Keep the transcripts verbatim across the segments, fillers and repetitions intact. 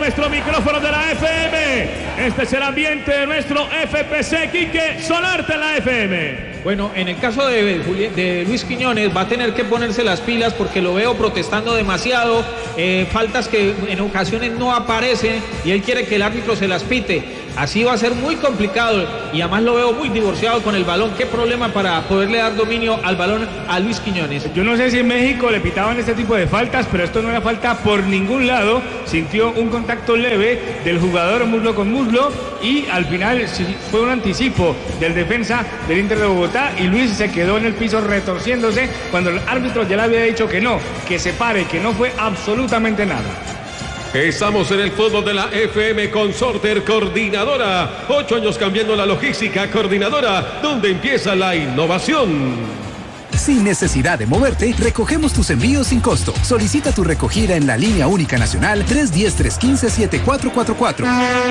nuestro micrófono de la F M. Este es el ambiente de nuestro F P C Quique Solarte en la F M. Bueno, en el caso de, de Luis Quiñones va a tener que ponerse las pilas porque lo veo protestando demasiado, eh, faltas que en ocasiones no aparecen y él quiere que el árbitro se las pite. Así va a ser muy complicado y además lo veo muy divorciado con el balón. ¿Qué problema para poderle dar dominio al balón a Luis Quiñones? Yo no sé si en México le pitaban este tipo de faltas, pero esto no era falta por ningún lado. Sintió un contacto leve del jugador muslo con muslo y al final fue un anticipo del defensa del Inter de Bogotá y Luis se quedó en el piso retorciéndose cuando el árbitro ya le había dicho que no, que se pare, que no fue absolutamente nada. Estamos en el fútbol de la F M con Sorter Coordinadora. Ocho años cambiando la logística, Coordinadora, donde empieza la innovación. Sin necesidad de moverte, recogemos tus envíos sin costo. Solicita tu recogida en la línea única nacional tres uno cero, tres uno cinco, siete cuatro cuatro cuatro.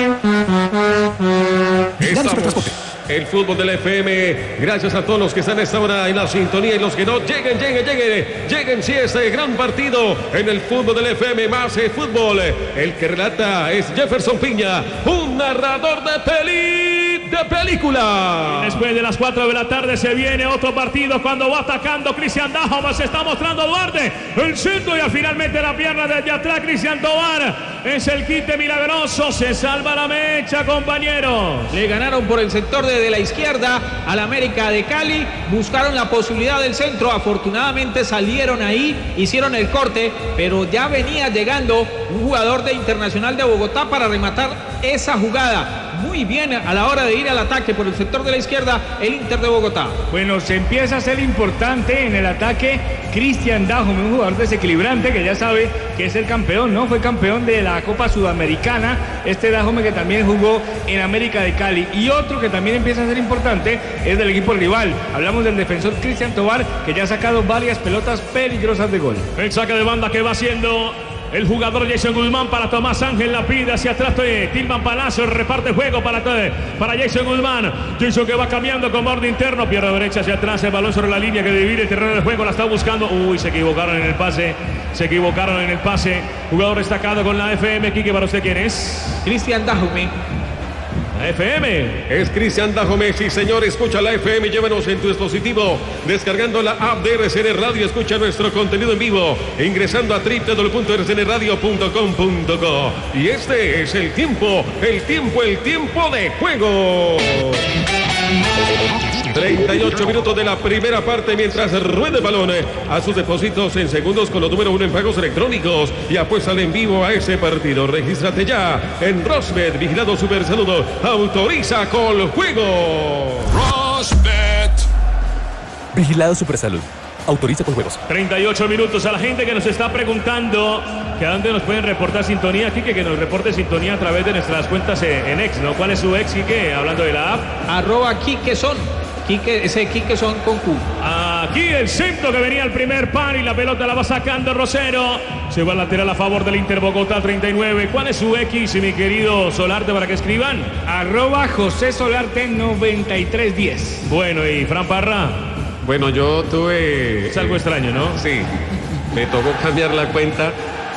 Estamos el fútbol de la F M. Gracias a todos los que están a esta hora en la sintonía y los que no. Lleguen, lleguen, lleguen. Lleguen si este gran partido en el fútbol de la F M. Más el fútbol. El que relata es Jefferson Piña, un narrador de peli, de película. Y después de las cuatro de la tarde se viene otro partido cuando va atacando Cristian Dájome. Se está mostrando Duarte. El centro y finalmente la pierna desde atrás. Cristian Tobar. Es el quite milagroso. Se salva la mecha, compañero. Le ganaron por el sector de, de la izquierda al América de Cali. Buscaron la posibilidad del centro. Afortunadamente salieron ahí. Hicieron el corte. Pero ya venía llegando un jugador de Internacional de Bogotá para rematar esa jugada. Muy bien a la hora de ir al ataque por el sector de la izquierda el Inter de Bogotá. Bueno, se empieza a ser importante en el ataque Cristian Dájome, un jugador desequilibrante que ya sabe que es el campeón, ¿no? Fue campeón de la Copa Sudamericana, este Dájome que también jugó en América de Cali. Y otro que también empieza a ser importante es del equipo rival. Hablamos del defensor Cristian Tobar, que ya ha sacado varias pelotas peligrosas de gol. El saque de banda que va haciendo el jugador Jason Guzmán para Tomás Ángel, la pide hacia atrás de Tilman Palacio, reparte juego para, para Jason Guzmán. Jason que va cambiando con borde interno, pierna derecha hacia atrás, el balón sobre la línea que divide el terreno del juego, la está buscando. Uy, se equivocaron en el pase, se equivocaron en el pase. Jugador destacado con la F M. Quique, ¿para usted quién es? Cristian Dájome. La F M. Es Cristian Dájome, sí señor, escucha la F M, llévanos en tu dispositivo, descargando la app de R C N Radio, escucha nuestro contenido en vivo, ingresando a doble u doble u doble u punto r c n radio punto com punto co. Y este es el tiempo, el tiempo, el tiempo de juego. treinta y ocho minutos de la primera parte mientras rueda el balón a sus depósitos en segundos con los número uno en pagos electrónicos y apuestan en vivo a ese partido. Regístrate ya en Rosbet, vigilado Super Saludo, autoriza con juego. Rosbet, vigilado Super Salud, autoriza con juegos. treinta y ocho minutos. A la gente que nos está preguntando que a dónde nos pueden reportar sintonía, Quique, que nos reporte sintonía a través de nuestras cuentas en X, ¿no? ¿Cuál es su ex, Quique? Hablando de la app. Arroba Quique Son. Quique, ese Quique Son con Q. Aquí el centro que venía al primer par y la pelota la va sacando Rosero. Se va al lateral a favor del Inter Bogotá treinta y nueve. ¿Cuál es su X, mi querido Solarte, para que escriban? Arroba José Solarte noventa y tres diez. Bueno, y Fran Parra. Bueno, yo tuve... Es algo extraño, ¿no? Sí, me tocó cambiar la cuenta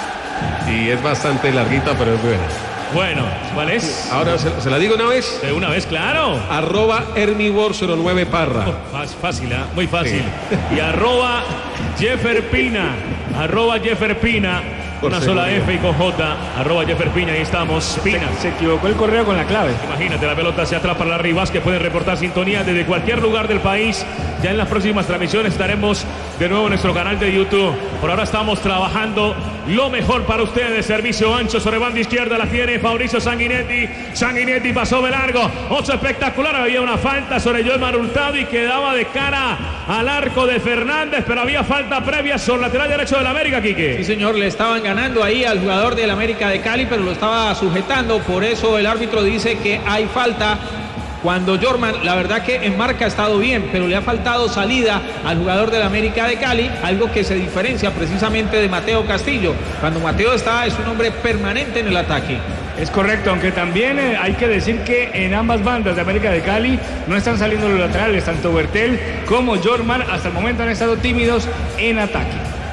y es bastante larguita, pero es buena. Bueno, ¿cuál es? Ahora se, se la digo una vez. De una vez, claro. Arroba Hermibor cero nueve Parra. Oh, fácil, ¿eh? Muy fácil. Sí. Y arroba Jeffer Pina. Arroba Jeffer Pina. Una sola F y con J, arroba Jeffer Piña, ahí estamos. Pina. Se, se equivocó el correo con la clave. Imagínate, la pelota hacia atrás para la Rivas, que pueden reportar sintonía desde cualquier lugar del país. Ya en las próximas transmisiones estaremos de nuevo en nuestro canal de YouTube. Por ahora estamos trabajando lo mejor para ustedes. Servicio ancho sobre banda izquierda, la tiene Fabricio Sanguinetti. Sanguinetti pasó de largo. Otro espectacular, había una falta sobre Joemar Hurtado y quedaba de cara al arco de Fernández, pero había falta previa sobre lateral derecho del América, Quique. Sí, señor, le estaban ganando. ganando ahí al jugador del América de Cali, pero lo estaba sujetando, por eso el árbitro dice que hay falta. Cuando Jorman, la verdad que en marca ha estado bien, pero le ha faltado salida al jugador del América de Cali, algo que se diferencia precisamente de Mateo Castillo. Cuando Mateo está, es un hombre permanente en el ataque. Es correcto, aunque también eh, hay que decir que en ambas bandas de América de Cali no están saliendo los laterales, tanto Bertel como Jorman hasta el momento han estado tímidos en ataque.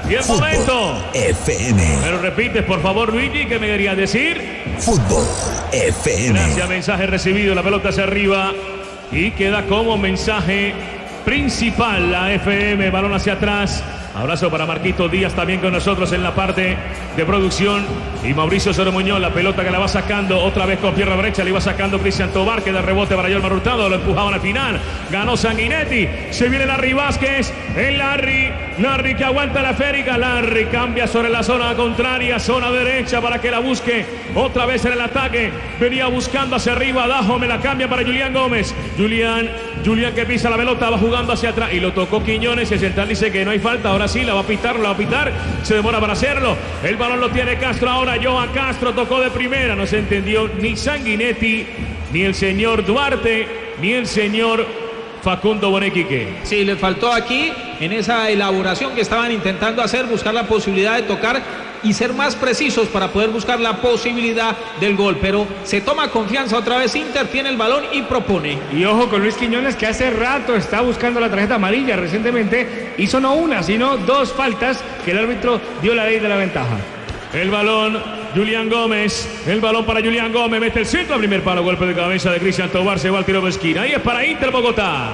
Y el Fútbol momento. F M. Me lo repites, por favor, Luigi, ¿qué me querías decir? Fútbol F M. Gracias, mensaje recibido, la pelota hacia arriba y queda como mensaje principal la F M, balón hacia atrás. Abrazo para Marquito Díaz también con nosotros en la parte de producción. Y Mauricio Soro Muñoz, la pelota que la va sacando otra vez con pierna derecha, le iba sacando Cristian Tobar, que da rebote para Yolmar Hurtado, lo empujaban al final. Ganó Sanguinetti, se viene Larry Vázquez, el Larry, Larry que aguanta la esférica, Larry cambia sobre la zona contraria, zona derecha para que la busque otra vez en el ataque. Venía buscando hacia arriba, Dajo me la cambia para Julián Gómez. Julián, Julián que pisa la pelota, va jugando hacia atrás y lo tocó Quiñones. El central dice que no hay falta, ahora sí, la va a pitar, la va a pitar, se demora para hacerlo. El balón lo tiene Castro ahora, Johan Castro tocó de primera, no se entendió ni Sanguinetti, ni el señor Duarte, ni el señor Facundo Bonequique. Sí, le faltó aquí, en esa elaboración que estaban intentando hacer, buscar la posibilidad de tocar y ser más precisos para poder buscar la posibilidad del gol, pero se toma confianza otra vez Inter, tiene el balón y propone. Y ojo con Luis Quiñones, que hace rato está buscando la tarjeta amarilla. Recientemente hizo no una, sino dos faltas que el árbitro dio la ley de la ventaja. El balón, Julián Gómez, el balón para Julián Gómez, mete el centro al primer palo, golpe de cabeza de Cristian Tobar, se va al tiro de esquina, ahí es para Inter Bogotá.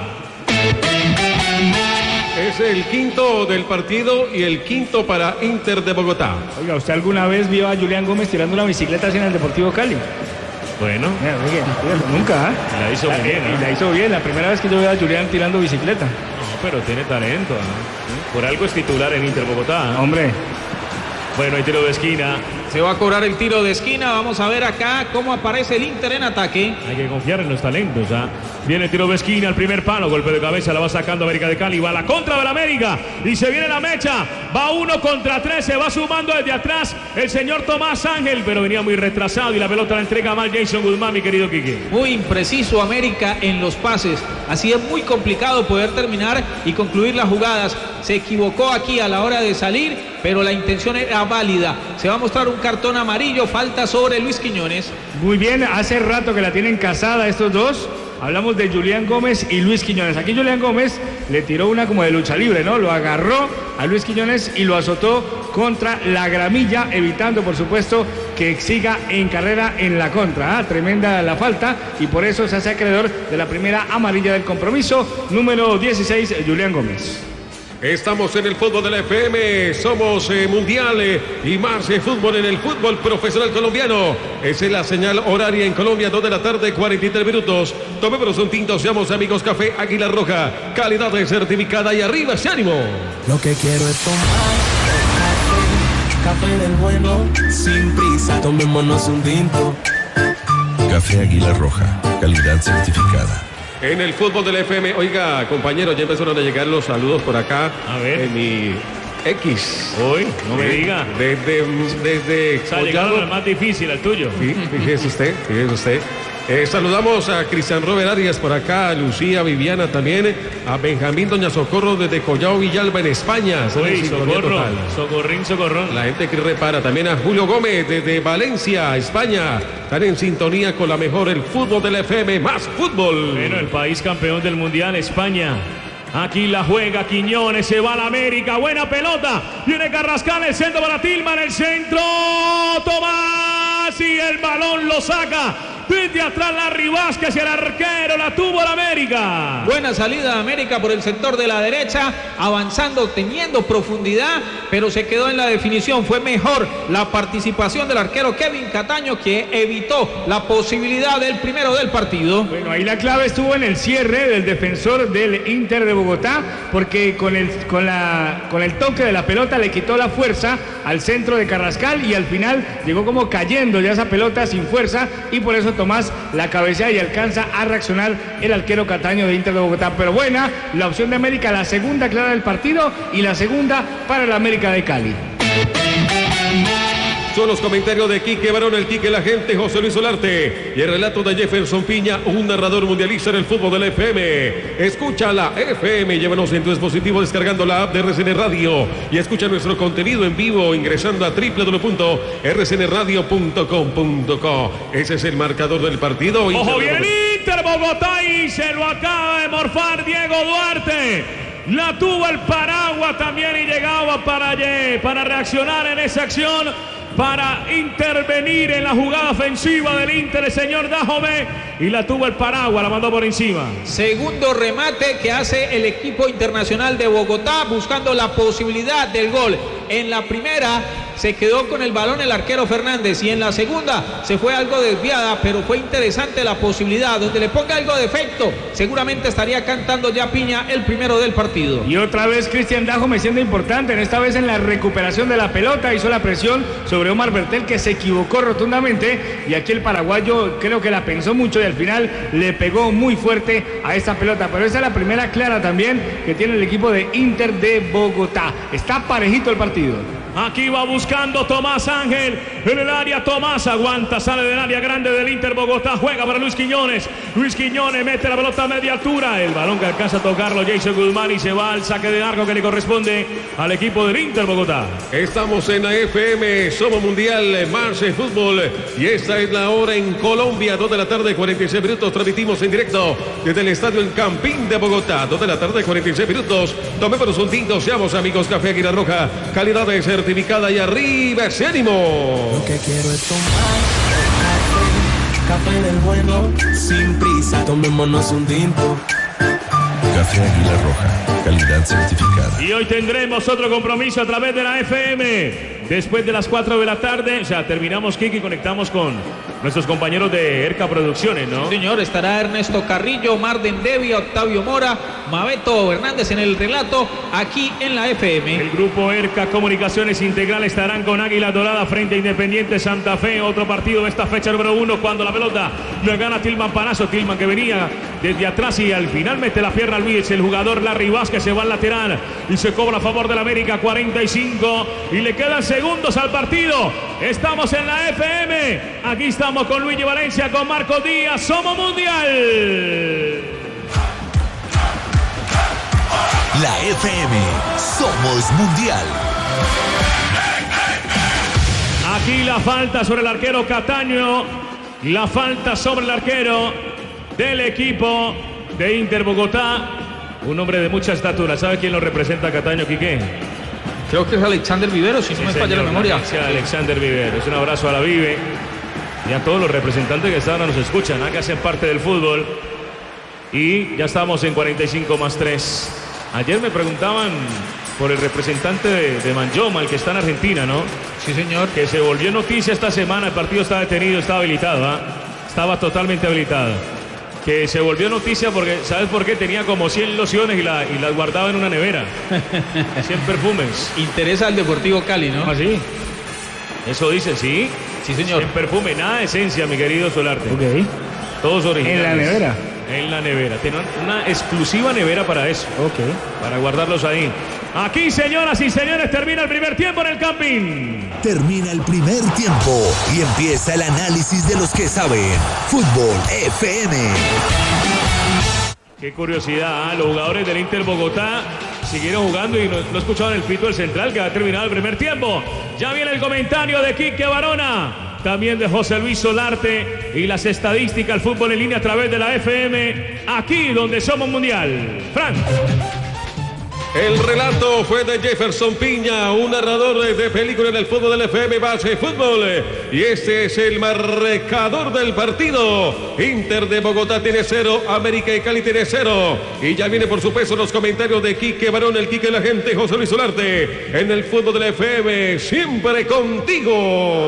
Es el quinto del partido y el quinto para Inter de Bogotá. Oiga, ¿usted alguna vez vio a Julián Gómez tirando una bicicleta así en el Deportivo Cali? Bueno, Mira, oye, oye, nunca, ¿eh? la hizo muy bien, Y ¿eh? la hizo bien, la primera vez que yo veo a Julián tirando bicicleta. No, pero tiene talento, ¿no? Por algo es titular en Inter Bogotá, ¿eh? Hombre. Bueno, hay tiro de esquina. Se va a cobrar el tiro de esquina, vamos a ver acá cómo aparece el Inter en ataque. Hay que confiar en los talentos, ¿ah? Viene el tiro de esquina, el primer palo, golpe de cabeza, la va sacando América de Cali, va a la contra de la América y se viene la mecha, va uno contra tres, se va sumando desde atrás el señor Tomás Ángel, pero venía muy retrasado y la pelota la entrega mal Jason Guzmán, mi querido Quique. Muy impreciso América en los pases, así es muy complicado poder terminar y concluir las jugadas. Se equivocó aquí a la hora de salir, pero la intención era válida. Se va a mostrar un cartón amarillo, falta sobre Luis Quiñones. Muy bien, hace rato que la tienen casada estos dos. Hablamos de Julián Gómez y Luis Quiñones. Aquí Julián Gómez le tiró una como de lucha libre, ¿no? Lo agarró a Luis Quiñones y lo azotó contra la gramilla, evitando, por supuesto, que siga en carrera en la contra. ¿Ah? Tremenda la falta y por eso se hace acreedor de la primera amarilla del compromiso. Número dieciséis, Julián Gómez. Estamos en el fútbol de la F M, somos eh, mundial eh, y más eh, fútbol en el fútbol profesional colombiano. Esa es la señal horaria en Colombia, dos de la tarde, cuarenta y tres minutos. Tomémonos un tinto, seamos amigos, café Águila Roja, calidad certificada y arriba ese ánimo. Lo que quiero es tomar café, café del bueno, sin prisa, tomémonos un tinto. Café Águila Roja, calidad certificada. En el fútbol de la F M, oiga, compañeros, ya empezaron a llegar los saludos por acá. A ver. En mi X. Hoy, no me Eh, diga. Desde, desde O sea, llegaron al más difícil, al tuyo. Sí, fíjese usted, fíjese usted. Eh, saludamos a Cristian Robert Arias por acá, a Lucía Viviana también, a Benjamín Doña Socorro desde Collao Villalba en España. Están en Uy, sintonía socorro, total. socorrín, socorrón. La gente que repara también a Julio Gómez desde Valencia, España. Están en sintonía con la mejor, el fútbol de la F M, más fútbol. Bueno, el país campeón del mundial, España. Aquí la juega Quiñones, se va a la América, buena pelota. Viene Carrascal, el centro para Tillman, el centro. Tomás y el balón lo saca. Desde atrás Larry Vázquez y el arquero la tuvo la América. Buena salida de América por el sector de la derecha, avanzando, teniendo profundidad, pero se quedó en la definición. Fue mejor la participación del arquero Kevin Cataño, que evitó la posibilidad del primero del partido. Bueno, ahí la clave estuvo en el cierre del defensor del Inter de Bogotá, porque con el, con la, con el toque de la pelota le quitó la fuerza al centro de Carrascal y al final llegó como cayendo ya esa pelota sin fuerza y por eso Tomás la cabecea y alcanza a reaccionar el arquero Cataño de Inter de Bogotá. Pero buena la opción de América, la segunda clara del partido y la segunda para el América de Cali. Son los comentarios de Quique Barón, el Quique, la gente, José Luis Solarte y el relato de Jefferson Piña, un narrador mundialista en el fútbol de la F M. Escucha la F M, llévanos en tu dispositivo descargando la app de R C N Radio y escucha nuestro contenido en vivo ingresando a doble u doble u doble u punto r c n radio punto com punto co. Ese es el marcador del partido. Ojo bien, Inter Bogotá y se lo acaba de morfar Diego Duarte. La tuvo el Paragua también y llegaba para, para reaccionar en esa acción, para intervenir en la jugada ofensiva del Inter, el señor Dájome, y la tuvo el Paragua, la mandó por encima. Segundo remate que hace el equipo internacional de Bogotá, buscando la posibilidad del gol. En la primera se quedó con el balón el arquero Fernández y en la segunda se fue algo desviada, pero fue interesante la posibilidad. Donde le ponga algo de efecto, seguramente estaría cantando ya Piña el primero del partido. Y otra vez Cristian Dájome siendo importante, en esta vez en la recuperación de la pelota, hizo la presión sobre Omar Bertel, que se equivocó rotundamente, y aquí el paraguayo creo que la pensó mucho y al final le pegó muy fuerte a esta pelota. Pero esa es la primera clara también que tiene el equipo de Inter de Bogotá. Está parejito el partido. Aquí va buscando Tomás Ángel en el área. Tomás aguanta, sale del área grande del Inter Bogotá, juega para Luis Quiñones. Luis Quiñones mete la pelota a media altura, el balón que alcanza a tocarlo Jason Guzmán y se va al saque de arco que le corresponde al equipo del Inter Bogotá. Estamos en la F M, Somos Mundial, Marce Fútbol, y esta es la hora en Colombia, dos de la tarde, cuarenta y seis minutos. Transmitimos en directo desde el estadio El Campín de Bogotá, dos de la tarde, cuarenta y seis minutos. Tomémonos un tinto, seamos amigos. Café Águila Roja, calidad de certificada, y arriba ese ánimo. Lo que quiero es tomar café, café del bueno, sin prisa, tomémonos un tinto. Café Águila Roja, calidad certificada. Y hoy tendremos otro compromiso a través de la F M. Después de las cuatro de la tarde, o sea, terminamos, Kiki, y conectamos con nuestros compañeros de Erca Producciones, ¿no? Sí, señor, estará Ernesto Carrillo, Marden Devia, Octavio Mora, Mabeto Hernández en el relato, aquí en la F M. El grupo Erca Comunicaciones Integral estarán con Águila Dorada frente a Independiente Santa Fe. Otro partido de esta fecha número uno, cuando la pelota le gana Tilman Panazo. Tilman que venía desde atrás y al final mete la pierna al Luis. El jugador Larry Vázquez se va al lateral y se cobra a favor del América. Cuarenta y cinco y le quedan segundos al partido. Estamos en la F M. Aquí estamos con Luigi Valencia, con Marcos Díaz. Somos Mundial. La F M, Somos Mundial. Aquí la falta sobre el arquero Cataño. La falta sobre el arquero del equipo de Inter Bogotá. Un hombre de mucha estatura. ¿Sabe quién lo representa a Cataño, Quique? Creo que es Alexander Vivero, si sí, no me falla la memoria. Sí, Alexander Vivero. Es un abrazo a la Vive y a todos los representantes que están, nos escuchan, ¿eh? Que hacen parte del fútbol. Y ya estamos en cuarenta y cinco más tres. Ayer me preguntaban por el representante de, de Manjoma, el que está en Argentina, ¿no? Sí, señor. Que se volvió noticia esta semana. El partido está detenido, está habilitado, ¿eh? Estaba totalmente habilitado. Que se volvió noticia porque, ¿sabes por qué? Tenía como cien lociones y, la, y las guardaba en una nevera. cien perfumes. Interesa al Deportivo Cali, ¿no? ¿Ah, sí? Eso dice, ¿sí? Sí, señor. En perfume, nada de esencia, mi querido Solarte. Ok. Todos originales. ¿En la nevera? En la nevera. Tienen una exclusiva nevera para eso. Ok. Para guardarlos ahí. Aquí, señoras y señores, termina el primer tiempo en el Campín. Termina el primer tiempo y empieza el análisis de los que saben. Fútbol F M. Qué curiosidad, ¿eh? Los jugadores del Inter Bogotá siguieron jugando y no, no escuchaban el pito del central que ha terminado el primer tiempo. Ya viene el comentario de Quique Barona, también de José Luis Solarte y las estadísticas, el fútbol en línea a través de la F M, aquí donde somos mundial. Frank. El relato fue de Jefferson Piña, un narrador de, de película en el fútbol del F M Base Fútbol. Y este es el marcador del partido. Inter de Bogotá tiene cero, América de Cali tiene cero. Y ya viene por supuesto los comentarios de Quique Barón, el Quique de la gente, José Luis Solarte. En el fútbol del F M, siempre contigo.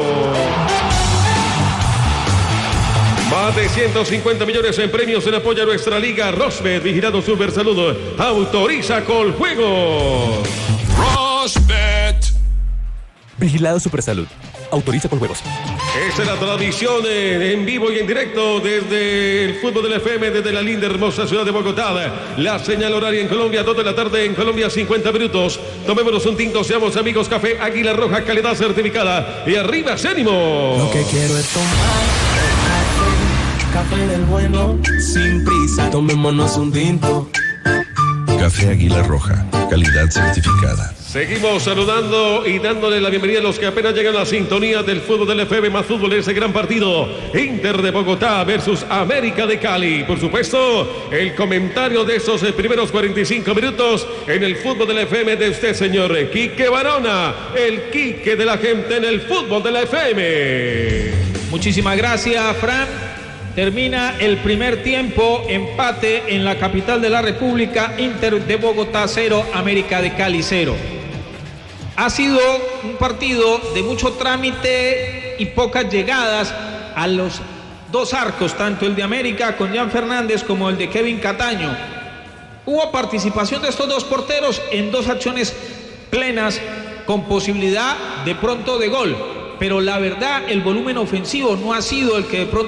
Más de ciento cincuenta millones en premios en apoyo a nuestra liga. Rosbet, vigilado Super Salud, autoriza Coljuegos. Rosbet. Vigilado Supersalud. Autoriza Coljuegos. Esta es la tradición en vivo y en directo desde el fútbol del F M, desde la linda hermosa ciudad de Bogotá. La señal horaria en Colombia, dos de la tarde en Colombia, cincuenta minutos. Tomémonos un tinto, seamos amigos. Café Águila Roja, calidad certificada. Y arriba, ese ánimo. Lo que quiero es tomar café del bueno, sin prisa, tomémonos un tinto. Café Águila Roja, calidad certificada. Seguimos saludando y dándole la bienvenida a los que apenas llegan a la sintonía del fútbol del F M más fútbol en ese gran partido. Inter de Bogotá versus América de Cali. Por supuesto, el comentario de esos primeros cuarenta y cinco minutos en el fútbol del F M de usted, señor Quique Barona, el Quique de la gente en el fútbol del F M. Muchísimas gracias, Fran. Termina el primer tiempo, empate en la capital de la República, Inter de Bogotá cero, América de Cali cero. Ha sido un partido de mucho trámite y pocas llegadas a los dos arcos, tanto el de América con Jan Fernández como el de Kevin Cataño. Hubo participación de estos dos porteros en dos acciones plenas con posibilidad de pronto de gol, pero la verdad el volumen ofensivo no ha sido el que de pronto